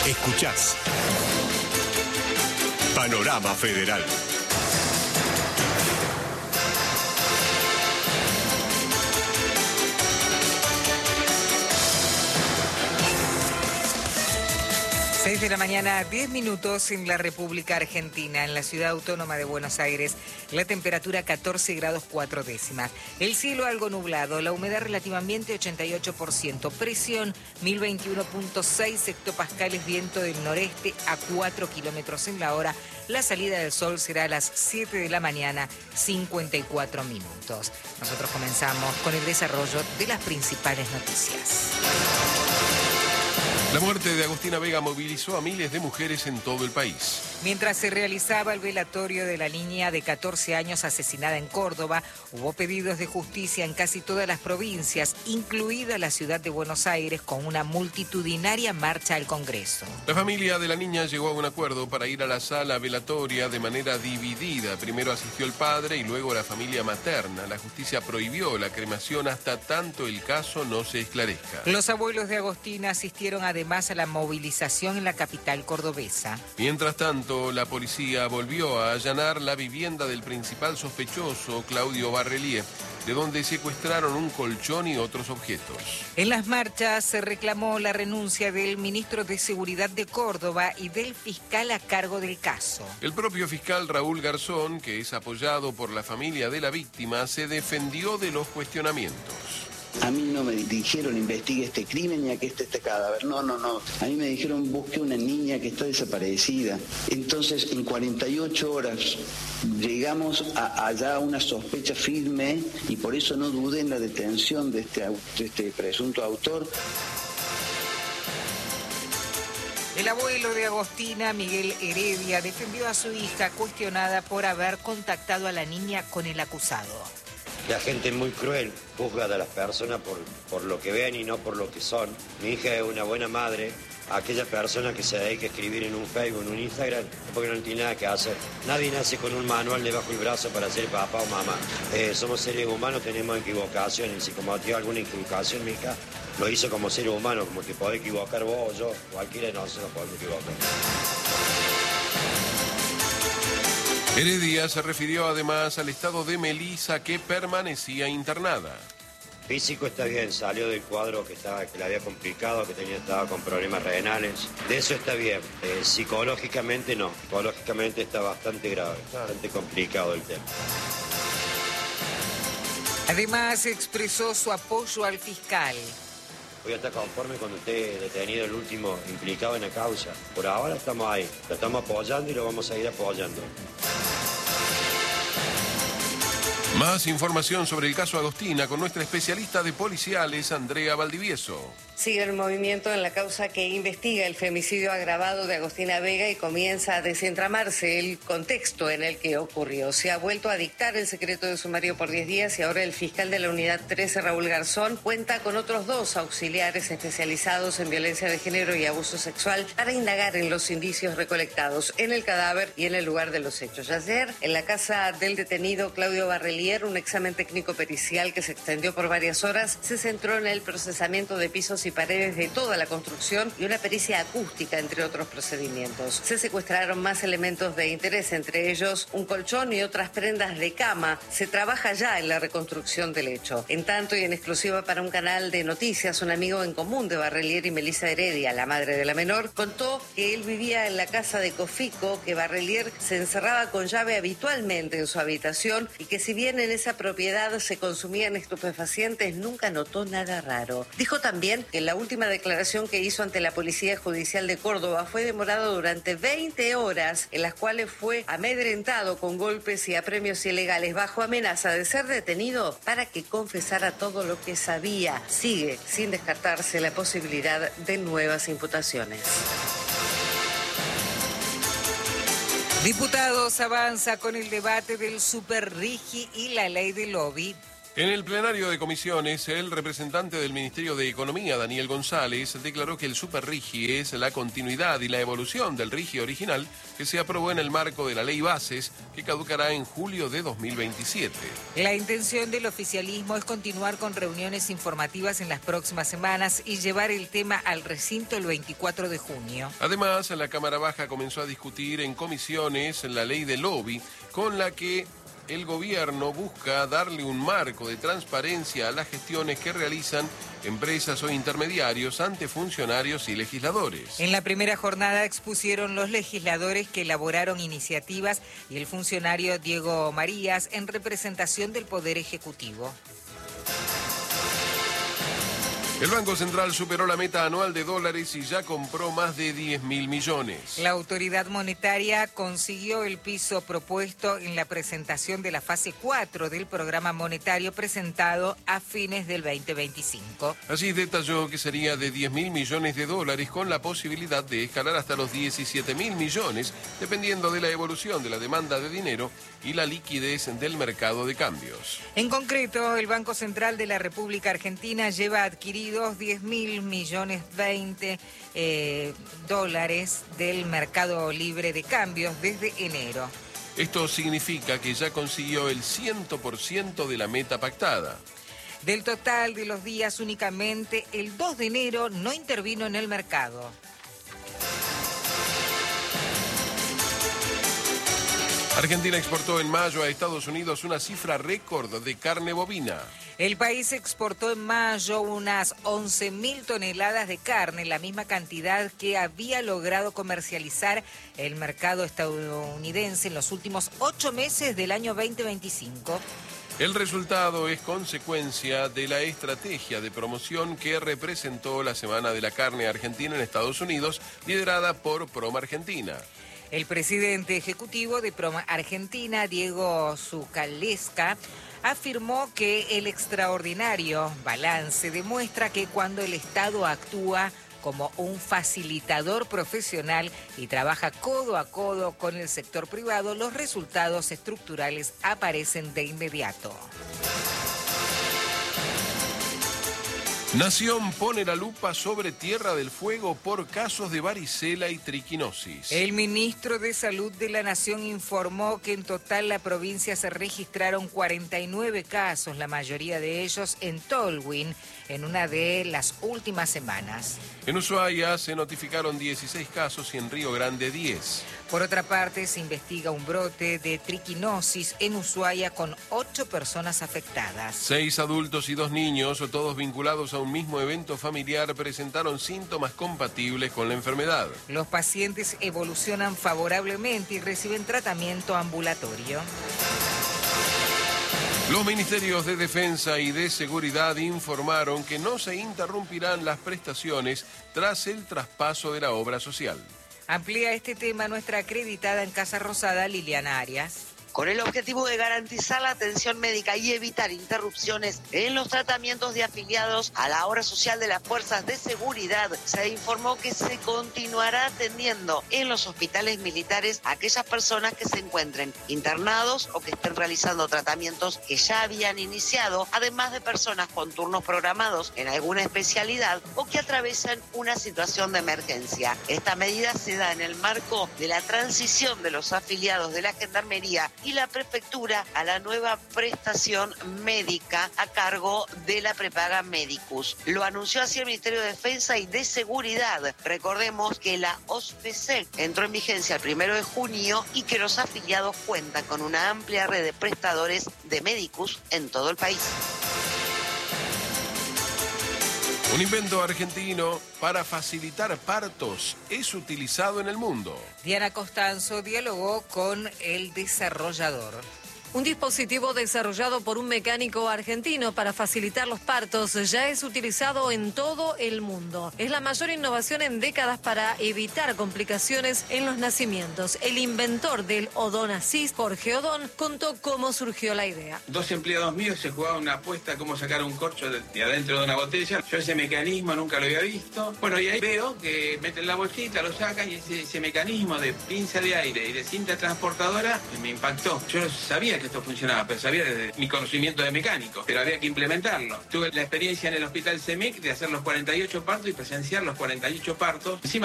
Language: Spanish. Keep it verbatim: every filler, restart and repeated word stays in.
Escuchás Panorama Federal. seis de la mañana, diez minutos en la República Argentina, en la ciudad autónoma de Buenos Aires, la temperatura catorce grados cuatro décimas. El cielo algo nublado, la humedad relativa ambiente ochenta y ocho por ciento, presión mil veintiuno punto seis hectopascales, viento del noreste a cuatro kilómetros en la hora. La salida del sol será a las siete de la mañana, cincuenta y cuatro minutos. Nosotros comenzamos con el desarrollo de las principales noticias. La muerte de Agostina Vega movilizó a miles de mujeres en todo el país. Mientras se realizaba el velatorio de la niña de catorce años asesinada en Córdoba, hubo pedidos de justicia en casi todas las provincias, incluida la ciudad de Buenos Aires, con una multitudinaria marcha al Congreso. La familia de la niña llegó a un acuerdo para ir a la sala velatoria de manera dividida. Primero asistió el padre y luego la familia materna. La justicia prohibió la cremación hasta tanto el caso no se esclarezca. Los abuelos de Agostina asistieron además a la movilización en la capital cordobesa. Mientras tanto, la policía volvió a allanar la vivienda del principal sospechoso, Claudio Barrelier, de donde secuestraron un colchón y otros objetos. En las marchas se reclamó la renuncia del ministro de Seguridad de Córdoba y del fiscal a cargo del caso. El propio fiscal Raúl Garzón, que es apoyado por la familia de la víctima, se defendió de los cuestionamientos. A mí no me dijeron investigue este crimen y aquí está este cadáver. No, no, no. A mí me dijeron busque una niña que está desaparecida. Entonces, en cuarenta y ocho horas llegamos a, allá a una sospecha firme y por eso no dudé en la detención de este, de este presunto autor. El abuelo de Agostina, Miguel Heredia, defendió a su hija cuestionada por haber contactado a la niña con el acusado. La gente es muy cruel, juzga a las personas por, por lo que ven y no por lo que son. Mi hija es una buena madre. Aquella persona que se dedica a escribir en un Facebook, en un Instagram, porque no tiene nada que hacer. Nadie nace con un manual debajo del brazo para ser papá o mamá. Eh, somos seres humanos, tenemos equivocaciones. Si cometió alguna equivocación, mi hija lo hizo como ser humano, como que puede equivocar vos o yo, cualquiera de nosotros podemos equivocar. Heredia se refirió además al estado de Melissa, que permanecía internada. Físico está bien, salió del cuadro que estaba que le había complicado, que tenía estaba con problemas renales. De eso está bien. Eh, psicológicamente no. Psicológicamente está bastante grave, está bastante complicado el tema. Además expresó su apoyo al fiscal. Voy a estar conforme cuando esté detenido el último implicado en la causa. Por ahora estamos ahí, lo estamos apoyando y lo vamos a ir apoyando. Más información sobre el caso Agostina con nuestra especialista de policiales, Andrea Valdivieso. Sigue el movimiento en la causa que investiga el femicidio agravado de Agostina Vega y comienza a desentramarse el contexto en el que ocurrió. Se ha vuelto a dictar el secreto de sumario por diez días y ahora el fiscal de la unidad trece, Raúl Garzón, cuenta con otros dos auxiliares especializados en violencia de género y abuso sexual para indagar en los indicios recolectados en el cadáver y en el lugar de los hechos. Ayer, en la casa del detenido Claudio Barrelier, un examen técnico pericial que se extendió por varias horas se centró en el procesamiento de pisos y paredes de toda la construcción y una pericia acústica, entre otros procedimientos. Se secuestraron más elementos de interés, entre ellos un colchón y otras prendas de cama. Se trabaja ya en la reconstrucción del hecho. En tanto y en exclusiva para un canal de noticias, un amigo en común de Barrelier y Melissa Heredia, la madre de la menor, contó que él vivía en la casa de Cofico, que Barrelier se encerraba con llave habitualmente en su habitación y que si bien en esa propiedad se consumían estupefacientes, nunca notó nada raro. Dijo también que la última declaración que hizo ante la Policía Judicial de Córdoba fue demorada durante veinte horas, en las cuales fue amedrentado con golpes y apremios ilegales bajo amenaza de ser detenido para que confesara todo lo que sabía. Sigue sin descartarse la posibilidad de nuevas imputaciones. Diputados avanza con el debate del Superrigi y la ley del lobby. En el plenario de comisiones, el representante del Ministerio de Economía, Daniel González, declaró que el Superrigi es la continuidad y la evolución del Rigi original que se aprobó en el marco de la Ley Bases, que caducará en julio de dos mil veintisiete. La intención del oficialismo es continuar con reuniones informativas en las próximas semanas y llevar el tema al recinto el veinticuatro de junio. Además, la Cámara Baja comenzó a discutir en comisiones la ley de lobby, con la que el gobierno busca darle un marco de transparencia a las gestiones que realizan empresas o intermediarios ante funcionarios y legisladores. En la primera jornada expusieron los legisladores que elaboraron iniciativas y el funcionario Diego Marías en representación del Poder Ejecutivo. El Banco Central superó la meta anual de dólares y ya compró más de diez mil millones. La autoridad monetaria consiguió el piso propuesto en la presentación de la fase cuatro del programa monetario presentado a fines del veinte veinticinco. Así detalló que sería de diez mil millones de dólares con la posibilidad de escalar hasta los diecisiete mil millones, dependiendo de la evolución de la demanda de dinero y la liquidez del mercado de cambios. En concreto, el Banco Central de la República Argentina lleva adquirido diez mil millones veinte eh, dólares del mercado libre de cambios desde enero. Esto significa que ya consiguió el cien por ciento de la meta pactada. Del total de los días, únicamente el dos de enero no intervino en el mercado. Argentina exportó en mayo a Estados Unidos una cifra récord de carne bovina. El país exportó en mayo unas once mil toneladas de carne, la misma cantidad que había logrado comercializar el mercado estadounidense en los últimos ocho meses del año veinte veinticinco. El resultado es consecuencia de la estrategia de promoción que representó la Semana de la Carne Argentina en Estados Unidos, liderada por Proma Argentina. El presidente ejecutivo de Proma Argentina, Diego Zucalesca, afirmó que el extraordinario balance demuestra que cuando el Estado actúa como un facilitador profesional y trabaja codo a codo con el sector privado, los resultados estructurales aparecen de inmediato. Nación pone la lupa sobre Tierra del Fuego por casos de varicela y triquinosis. El ministro de Salud de la Nación informó que en total en la provincia se registraron cuarenta y nueve casos, la mayoría de ellos en Tolwyn, en una de las últimas semanas. En Ushuaia se notificaron dieciséis casos y en Río Grande diez. Por otra parte, se investiga un brote de triquinosis en Ushuaia con ocho personas afectadas. Seis adultos y dos niños, todos vinculados a un mismo evento familiar, presentaron síntomas compatibles con la enfermedad. Los pacientes evolucionan favorablemente y reciben tratamiento ambulatorio. Los ministerios de Defensa y de Seguridad informaron que no se interrumpirán las prestaciones tras el traspaso de la obra social. Amplía este tema nuestra acreditada en Casa Rosada, Liliana Arias. Con el objetivo de garantizar la atención médica y evitar interrupciones en los tratamientos de afiliados a la obra social de las fuerzas de seguridad, se informó que se continuará atendiendo en los hospitales militares a aquellas personas que se encuentren internados o que estén realizando tratamientos que ya habían iniciado, además de personas con turnos programados en alguna especialidad o que atravesan una situación de emergencia. Esta medida se da en el marco de la transición de los afiliados de la Gendarmería y la Prefectura a la nueva prestación médica a cargo de la prepaga Medicus. Lo anunció así el Ministerio de Defensa y de Seguridad. Recordemos que la O S P C entró en vigencia el primero de junio y que los afiliados cuentan con una amplia red de prestadores de Medicus en todo el país. Un invento argentino para facilitar partos es utilizado en el mundo. Diana Costanzo dialogó con el desarrollador. Un dispositivo desarrollado por un mecánico argentino para facilitar los partos ya es utilizado en todo el mundo. Es la mayor innovación en décadas para evitar complicaciones en los nacimientos. El inventor del Odon Assist, Jorge Odón, contó cómo surgió la idea. Dos empleados míos se jugaban una apuesta a cómo sacar un corcho de, de adentro de una botella. Yo ese mecanismo nunca lo había visto. Bueno, y ahí veo que meten la bolsita, lo sacan y ese, ese mecanismo de pinza de aire y de cinta transportadora me impactó. Yo no sabía que que esto funcionaba, pero sabía desde mi conocimiento de mecánico, pero había que implementarlo. Tuve la experiencia en el hospital CEMIC de hacer los cuarenta y ocho partos y presenciar los cuarenta y ocho partos. Encima